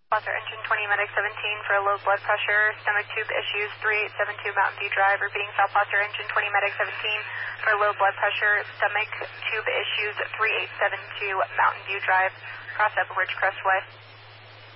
Foster Engine 20 Medic 17 for low blood pressure, stomach tube issues 3872 Mountain View Drive. Repeating South Foster Engine 20 Medic 17 for low blood pressure, stomach tube issues 3872 Mountain View Drive. Cross Upper Ridge Crestway.